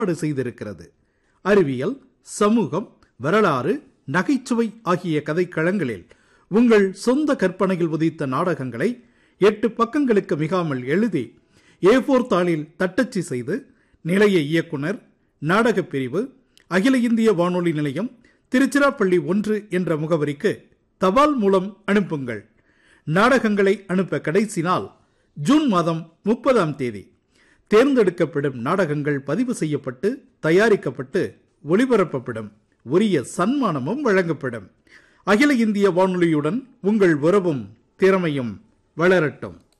ஏற்பாடு செய்திருக்கிறது. அறிவியல், சமூகம், வரலாறு, நகைச்சுவை ஆகிய கதைக்களங்களில் உங்கள் சொந்த கற்பனையில் உதித்த நாடகங்களை 8 பக்கங்களுக்கு மிகாமல் எழுதி A4 தாளில் தட்டச்சு செய்து நிலைய இயக்குனர், நாடகப் பிரிவு, அகில இந்திய வானொலி நிலையம், திருச்சிராப்பள்ளி 1 என்ற முகவரிக்கு தபால் மூலம் அனுப்புங்கள். நாடகங்களை அனுப்ப கடைசி நாள் ஜூன் மாதம் 30ஆம் தேதி. தேர்ந்தெடுக்கப்படும் நாடகங்கள் பதிவு செய்யப்பட்டு தயாரிக்கப்பட்டு ஒளிபரப்பப்படும். உரிய சன்மானமும் வழங்கப்படும். அகில இந்திய வானொலியுடன் உங்கள் உறவும் திறமையும் வளரட்டும்.